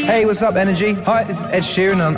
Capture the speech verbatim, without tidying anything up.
Hey, what's up, Energy? Hi, this is Ed Sheeran, and